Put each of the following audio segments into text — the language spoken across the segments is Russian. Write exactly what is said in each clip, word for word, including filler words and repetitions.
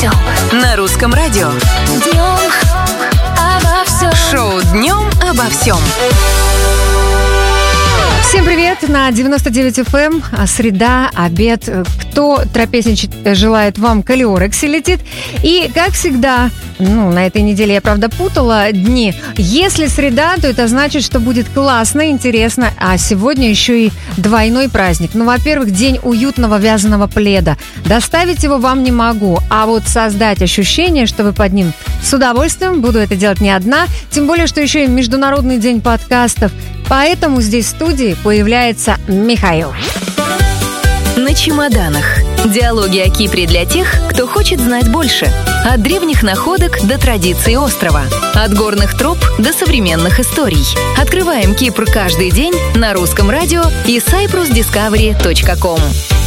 всем. На Русском радио. Днем обо всем. Шоу «Днем обо всем». Всем привет на девяносто девять эф эм, среда, обед. Кто трапезничать желает, вам калиорекси летит. И, как всегда, ну, на этой неделе я, правда, путала дни. Если среда, то это значит, что будет классно, интересно. А сегодня еще и двойной праздник. Ну, во-первых, день уютного вязаного пледа. Доставить его вам не могу, а вот создать ощущение, что вы под ним с удовольствием. Буду это делать не одна. Тем более, что еще и Международный день подкастов. Поэтому здесь в студии появляется Михаил. На чемоданах. Диалоги о Кипре для тех, кто хочет знать больше. От древних находок до традиций острова. От горных троп до современных историй. Открываем Кипр каждый день на Русском радио и сайпрус дискавери точка ком.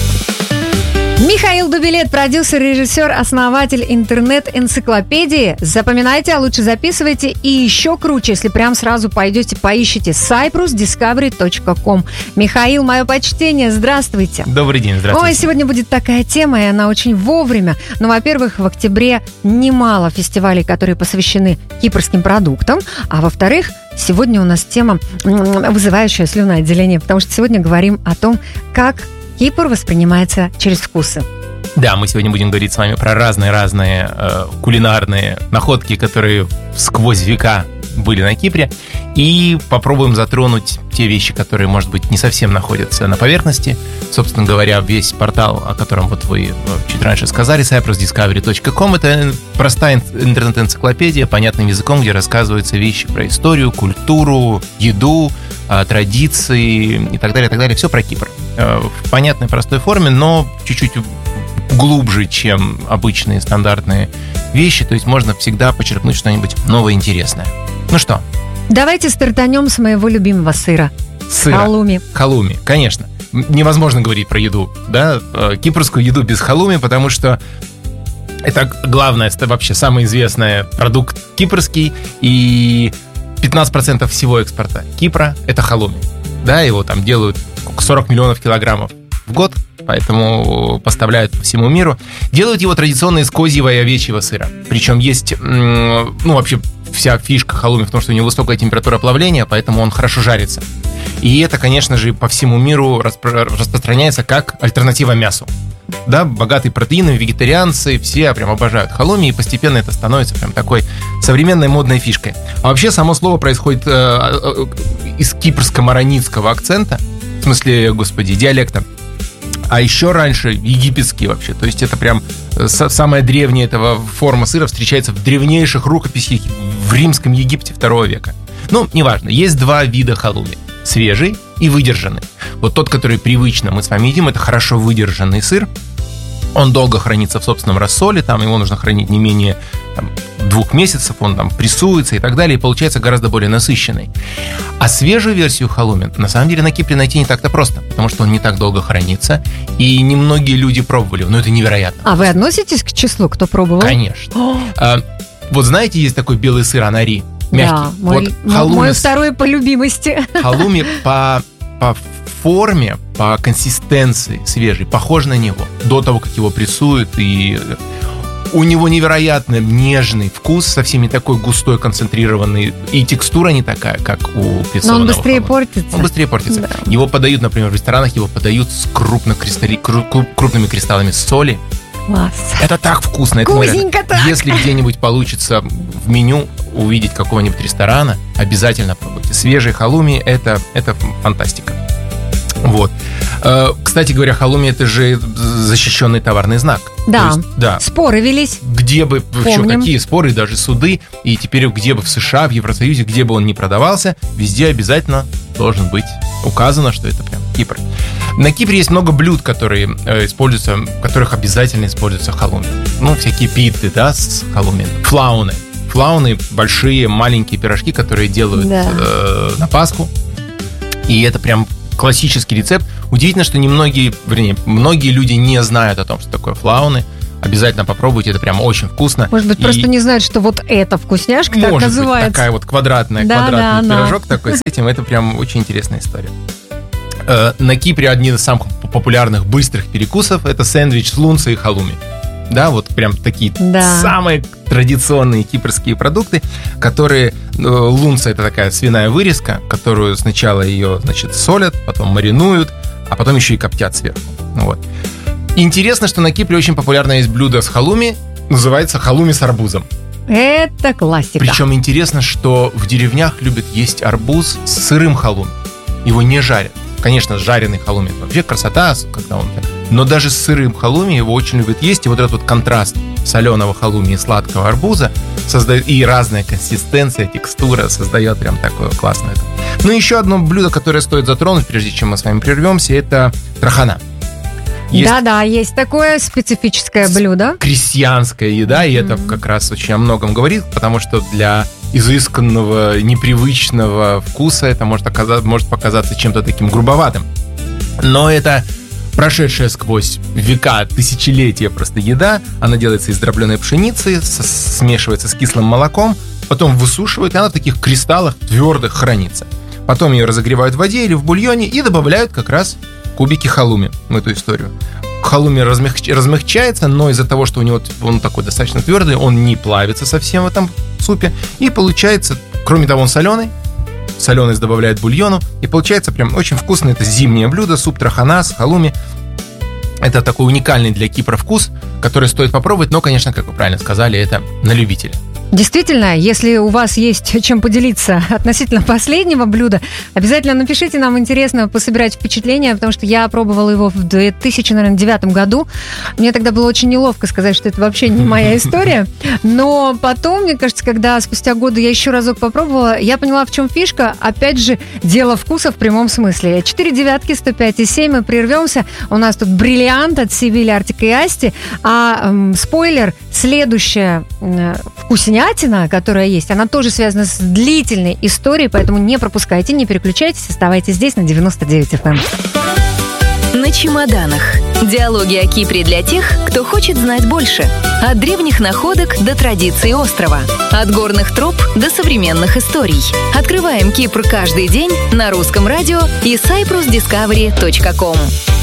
Михаил Дубилет, продюсер, режиссер, основатель интернет-энциклопедии. Запоминайте, а лучше записывайте. И еще круче, если прям сразу пойдете, поищите сайпрус дискавери точка ком. Михаил, мое почтение, здравствуйте. Добрый день, здравствуйте. Ой, сегодня будет такая тема, и она очень вовремя. Ну, во-первых, в октябре немало фестивалей, которые посвящены кипрским продуктам. А во-вторых, сегодня у нас тема, вызывающая слюноотделение, потому что сегодня говорим о том, как Кипр воспринимается через вкусы. Да, мы сегодня будем говорить с вами про разные-разные э, кулинарные находки, которые сквозь века были на Кипре. И попробуем затронуть те вещи, которые, может быть, не совсем находятся на поверхности. Собственно говоря, весь портал, о котором вот вы чуть раньше сказали, сайпрус дискавери точка ком, это простая интернет-энциклопедия понятным языком, где рассказываются вещи про историю, культуру, еду, традиции и так далее, и так далее. Все про Кипр. В понятной, простой форме, но чуть-чуть глубже, чем обычные стандартные вещи. То есть можно всегда почерпнуть что-нибудь новое, интересное. Ну что? Давайте стартанем с моего любимого сыра. Сыра. Халуми. Халуми, конечно. Невозможно говорить про еду, да? Кипрскую еду без халуми, потому что это главное, это вообще самый известный продукт кипрский. И пятнадцать процентов всего экспорта Кипра – это халуми. Да, его там делают сорок миллионов килограммов в год, поэтому поставляют по всему миру. Делают его традиционно из козьего и овечьего сыра. Причем есть, ну, вообще вся фишка халуми в том, что у него высокая температура плавления, поэтому он хорошо жарится. И это, конечно же, по всему миру распро- распространяется как альтернатива мясу. Да, богатые протеинами, вегетарианцы, все прям обожают халуми, и постепенно это становится прям такой современной модной фишкой. А вообще само слово происходит э, э, из кипрско-маронитского акцента, в смысле, господи, диалекта. А еще раньше египетский вообще. То есть это прям самая древняя этого форма сыра встречается в древнейших рукописях в римском Египте второго века. Ну, неважно, есть два вида халуми. Свежий и выдержанный. Вот тот, который привычно мы с вами едим, это хорошо выдержанный сыр. Он долго хранится в собственном рассоле, там его нужно хранить не менее там, двух месяцев, он там прессуется и так далее, и получается гораздо более насыщенный. А свежую версию халуми на самом деле на Кипре найти не так-то просто, потому что он не так долго хранится, и немногие люди пробовали, но это невероятно. А вы относитесь к числу, кто пробовал? Конечно. а, вот знаете, есть такой белый сыр анари, мягкий. Да, мой, вот халуми, мой второй по любимости. Халуми по, по форме, по консистенции свежий, похож на него до того, как его прессуют, и у него невероятно нежный вкус, совсем не такой густой, концентрированный, и текстура не такая, как у прессованного. Но он быстрее халуми. портится. Он быстрее портится. Да. Его подают, например, в ресторанах, его подают с крупнокристалли... крупными кристаллами соли. Класс. Это так вкусно. Вкусненько так. Если где-нибудь получится в меню увидеть какого-нибудь ресторана, обязательно пробуйте. Свежий халуми – это, это фантастика. Вот. Кстати говоря, халуми – это же защищенный товарный знак. Да. То есть, да. Споры велись. Где бы, еще Помним. какие споры, даже суды, и теперь где бы в США, в Евросоюзе, где бы он ни продавался, везде обязательно должен быть указано, что это прям Кипр. На Кипре есть много блюд, которые э, используются, в которых обязательно используется халуми. Ну, всякие питы, да, с халуми. Флауны. Флауны – большие, маленькие пирожки, которые делают Да. э, на Пасху. И это прям классический рецепт. Удивительно, что немногие, вернее, многие люди не знают о том, что такое флауны. Обязательно попробуйте, это прям очень вкусно. Может быть, И просто не знают, что вот эта вкусняшка так может называется. быть, такая вот квадратная, Да, квадратный да, пирожок да. такой с этим. Это прям очень интересная история. Э, На Кипре один из самых популярных быстрых перекусов – это сэндвич с лунцей и халуми. да, вот прям такие Да. самые традиционные кипрские продукты, которые... э, Лунца — это такая свиная вырезка, которую сначала ее, значит, солят, потом маринуют, а потом еще и коптят сверху. Вот. Интересно, что на Кипре очень популярно есть блюдо с халуми, называется халуми с арбузом. Это классика. Причем интересно, что в деревнях любят есть арбуз с сырым халуми. Его не жарят. Конечно, жареный халуми — это вообще красота, когда он... Но даже с сырым халуми его очень любят есть. И вот этот вот контраст соленого халуми и сладкого арбуза создает, и разная консистенция, текстура создает прям такое классное. Ну и еще одно блюдо, которое стоит затронуть, прежде чем мы с вами прервемся, это трахана. Есть Да-да, есть такое специфическое блюдо. крестьянская еда, и это как раз очень о многом говорит, потому что для изысканного, непривычного вкуса это может, оказаться, может показаться чем-то таким грубоватым. Но это прошедшая сквозь века, тысячелетия просто еда. Она делается из дробленой пшеницы, с- смешивается с кислым молоком, потом высушивают, и она в таких кристаллах твердых хранится. Потом ее разогревают в воде или в бульоне и добавляют как раз кубики халуми в эту историю. Халуми размягч... размягчается, но из-за того, что у него он такой достаточно твердый, он не плавится совсем в этом супе. И получается, кроме того, он соленый. Соленость добавляет бульону. И получается прям очень вкусное. Это зимнее блюдо, суп трахана с халуми. Это такой уникальный для Кипра вкус, который стоит попробовать. Но, конечно, как вы правильно сказали, это на любителя. Действительно, если у вас есть чем поделиться относительно последнего блюда, обязательно напишите, нам интересно пособирать впечатления, потому что я пробовала его в две тысячи девятом году. Мне тогда было очень неловко сказать, что это вообще не моя история. Но потом, мне кажется, когда спустя годы я еще разок попробовала, я поняла, в чем фишка. Опять же, дело вкуса в прямом смысле. Четыре девятки, сто пять и семь, мы прервемся. У нас тут бриллиант от Севиль, Артик и Асти. А эм, спойлер, следующая э, вкуснятина, которая есть, она тоже связана с длительной историей, поэтому не пропускайте, не переключайтесь, оставайтесь здесь на девяносто девять эф эм. На чемоданах. Диалоги о Кипре для тех, кто хочет знать больше. От древних находок до традиций острова. От горных троп до современных историй. Открываем Кипр каждый день на русском радио и сайпрус дискавери точка ком.